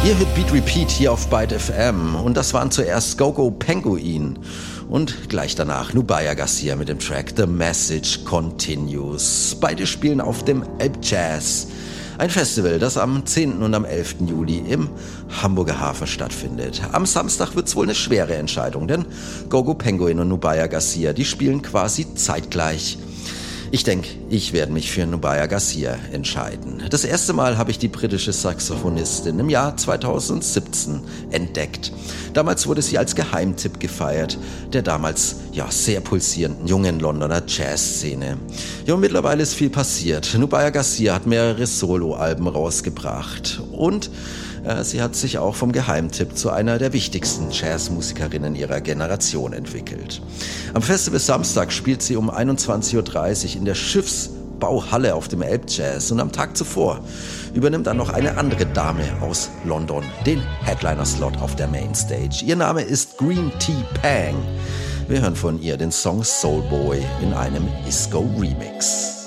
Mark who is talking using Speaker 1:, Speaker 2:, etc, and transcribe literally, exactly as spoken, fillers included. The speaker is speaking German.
Speaker 1: Ihr hört Beat Repeat hier auf Byte F M und das waren zuerst Gogo Penguin und gleich danach Nubya Garcia mit dem Track The Message Continues. Beide spielen auf dem Elbjazz, ein Festival, das am zehnten und am elften Juli im Hamburger Hafen stattfindet. Am Samstag wird's wohl eine schwere Entscheidung, denn Gogo Penguin und Nubya Garcia, die spielen quasi zeitgleich. Ich denke, ich werde mich für Nubya Garcia entscheiden. Das erste Mal habe ich die britische Saxophonistin im Jahr zweitausendsiebzehn entdeckt. Damals wurde sie als Geheimtipp gefeiert, der damals ja sehr pulsierenden jungen Londoner Jazzszene. Ja, und mittlerweile ist viel passiert. Nubya Garcia hat mehrere Soloalben rausgebracht und äh, sie hat sich auch vom Geheimtipp zu einer der wichtigsten Jazzmusikerinnen ihrer Generation entwickelt. Am Festival Samstag spielt sie um einundzwanzig Uhr dreißig in der Schiffsbauhalle auf dem Elbjazz und am Tag zuvor übernimmt dann noch eine andere Dame aus London den Headliner-Slot auf der Mainstage. Ihr Name ist Green Tea Pang. Wir hören von ihr den Song Soul Boy in einem Isco Remix.